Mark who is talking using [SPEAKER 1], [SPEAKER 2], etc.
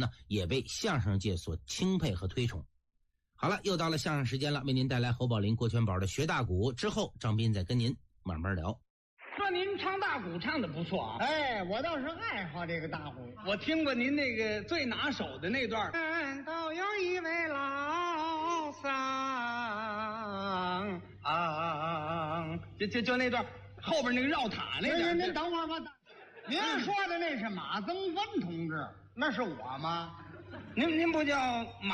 [SPEAKER 1] 呢也被相声界所钦佩和推崇。好了，又到了相声时间了，为您带来侯宝林、郭全宝的学大鼓，之后张斌再跟您慢慢聊。
[SPEAKER 2] 说您唱大鼓唱的不错啊！
[SPEAKER 3] 哎，我倒是爱好这个大鼓。
[SPEAKER 2] 我听过您那个最拿手的那段。
[SPEAKER 3] 都有一位老桑
[SPEAKER 2] 就那段后边那个绕塔那个。
[SPEAKER 3] 您等会儿吧，您说的那是马增芬同志，那是我吗？
[SPEAKER 2] 您不叫马